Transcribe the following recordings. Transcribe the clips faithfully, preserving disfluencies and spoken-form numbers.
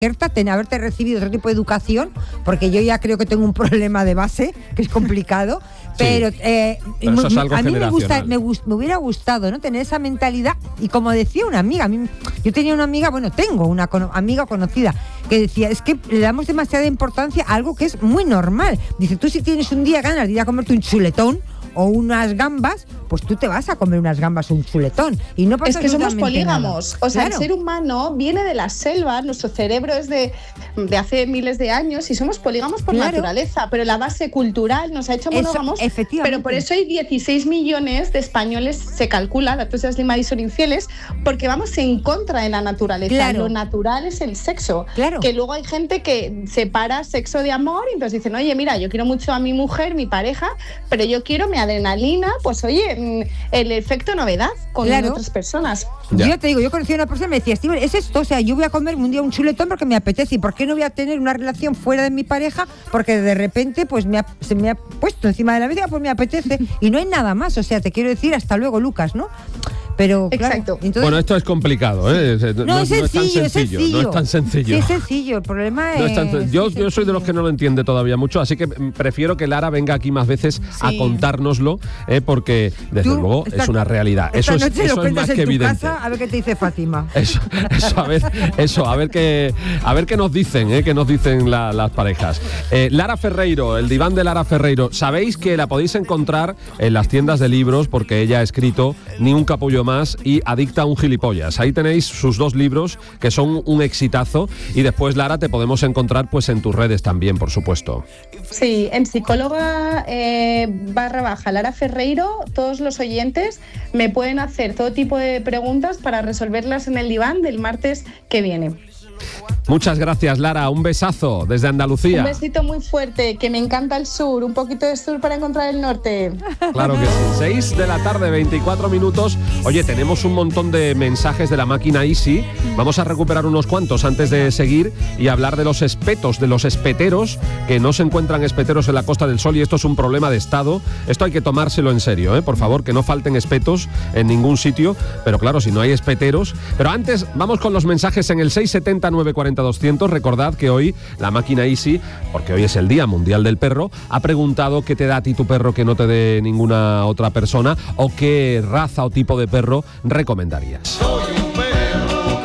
haberte recibido otro tipo de educación, porque yo ya creo que tengo un problema de base, que es complicado, pero, sí, eh, pero eso es algo a mí me, gusta, me, generacional. me hubiera gustado, ¿no?, tener esa mentalidad. Y como decía una amiga, a mí, yo tenía una amiga, bueno, tengo una cono, amiga conocida, que decía, es que le damos demasiada importancia a algo que es muy normal. Dice, tú si tienes un día ganas de ir a comerte un chuletón o unas gambas, pues tú te vas a comer unas gambas o un chuletón. Y no pasa es que somos polígamos. Nada. O sea, claro. El ser humano viene de la selva, nuestro cerebro es de, de hace miles de años y somos polígamos por claro. naturaleza, pero la base cultural nos ha hecho monógamos. Eso, efectivamente. Pero por eso hay dieciséis millones de españoles, se calcula, datos de Slimani son infieles, porque vamos en contra de la naturaleza. Claro. Lo natural es el sexo. Claro. Que luego hay gente que separa sexo de amor y entonces dicen, oye, mira, yo quiero mucho a mi mujer, mi pareja, pero yo quiero mi adrenalina, pues oye, el efecto novedad con claro. otras personas. Ya. Yo te digo, yo conocí a una persona y me decía, Steven, es esto, o sea, yo voy a comer un día un chuletón porque me apetece, ¿y por qué no voy a tener una relación fuera de mi pareja? Porque de repente pues me ha, se me ha puesto encima de la mesa, pues me apetece, y no hay nada más, o sea, te quiero decir, hasta luego, Lucas, ¿no? Pero, exacto. Claro, entonces, bueno, esto es complicado, ¿eh? No, no, es, sencillo, no es tan sencillo, es sencillo. No es tan sencillo. Sí, es sencillo. El problema no es. es tan, yo, yo soy de los que no lo entiende todavía mucho, así que prefiero que Lara venga aquí más veces sí. a contárnoslo, ¿eh? Porque desde Tú, luego esta, es una realidad. Esta eso es, noche eso lo es más en que tu evidente. Casa, a ver qué te dice Fátima. Eso, eso, a ver, eso, a ver qué, a ver qué nos dicen, ¿eh? Qué nos dicen la, las parejas. Eh, Lara Ferreiro, el diván de Lara Ferreiro. Sabéis que la podéis encontrar en las tiendas de libros porque ella ha escrito Ni un capullo más y Adicta a un gilipollas. Ahí tenéis sus dos libros que son un exitazo y después, Lara, te podemos encontrar pues en tus redes también, por supuesto. Sí, en psicóloga eh, barra baja Lara Ferreiro, todos los oyentes me pueden hacer todo tipo de preguntas para resolverlas en el diván del martes que viene. Muchas gracias, Lara. Un besazo desde Andalucía. Un besito muy fuerte, que me encanta el sur. Un poquito de sur para encontrar el norte. Claro que sí. seis de la tarde, veinticuatro minutos. Oye, tenemos un montón de mensajes de la máquina Easy. Vamos a recuperar unos cuantos antes de seguir y hablar de los espetos, de los espeteros, que no se encuentran espeteros en la Costa del Sol y esto es un problema de Estado. Esto hay que tomárselo en serio, ¿eh? Por favor, que no falten espetos en ningún sitio. Pero claro, si no hay espeteros. Pero antes, vamos con los mensajes en el seis setenta, nueve cuarenta, doscientos. Recordad que hoy la máquina Easy, porque hoy es el Día Mundial del Perro, ha preguntado qué te da a ti tu perro que no te dé ninguna otra persona o qué raza o tipo de perro recomendarías. Soy un perro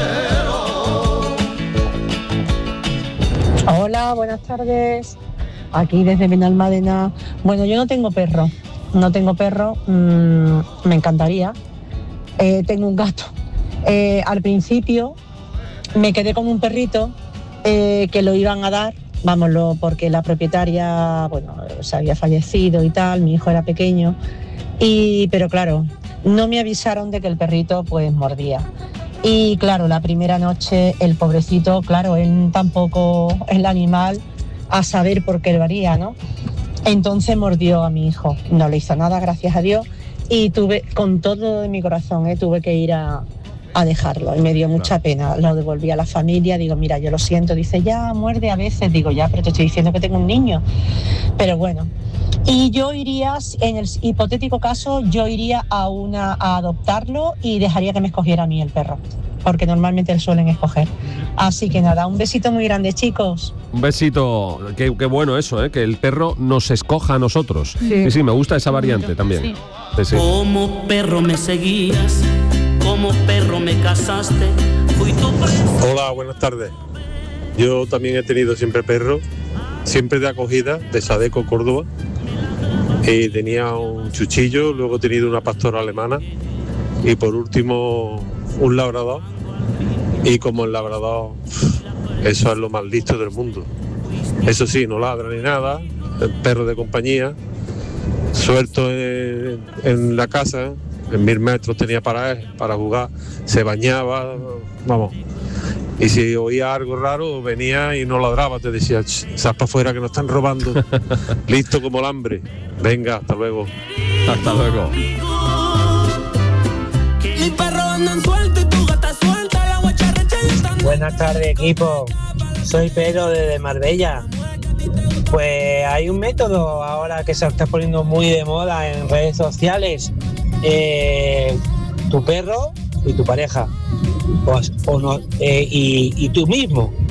callejero. Hola, buenas tardes. Aquí desde Benalmádena. Bueno, yo no tengo perro. No tengo perro. Mmm, me encantaría. Eh, tengo un gato. Eh, al principio me quedé con un perrito eh, que lo iban a dar, vámonos, porque la propietaria, bueno, se había fallecido y tal, mi hijo era pequeño, y, pero claro, no me avisaron de que el perrito pues mordía. Y claro, la primera noche el pobrecito, claro, él tampoco, el animal, a saber por qué lo haría, ¿no? Entonces mordió a mi hijo, no le hizo nada, gracias a Dios, y tuve, con todo de mi corazón, ¿eh? tuve que ir a... a dejarlo y me dio mucha pena, lo devolví a la familia, digo, mira, yo lo siento, dice, ya, muerde a veces, digo, ya, pero te estoy diciendo que tengo un niño, pero bueno, y yo iría, en el hipotético caso, yo iría a una a adoptarlo y dejaría que me escogiera a mí el perro, porque normalmente suelen escoger, así que nada, un besito muy grande, chicos. Un besito, qué, qué bueno eso, ¿eh? Que el perro nos escoja a nosotros. Sí, sí, sí, me gusta esa variante también. Sí. Sí, sí. Como perro me seguías, como perro me casaste, fui tu presa. Hola, buenas tardes. Yo también he tenido siempre perro, siempre de acogida, de Sadeco, Córdoba. Y tenía un chuchillo, luego he tenido una pastora alemana y por último un labrador. Y como el labrador, eso es lo más listo del mundo. Eso sí, no ladra ni nada, el perro de compañía, suelto en, en la casa. En mil metros tenía para, para jugar, se bañaba, vamos. Y si oía algo raro, venía y no ladraba, te decía, sal para afuera que nos están robando. Listo como el hambre. Venga, hasta luego. Hasta luego. Buenas tardes, equipo. Soy Pedro desde Marbella. Pues hay un método ahora que se está poniendo muy de moda en redes sociales. Eh, tu perro y tu pareja. o, o no, eh, y, y tú mismo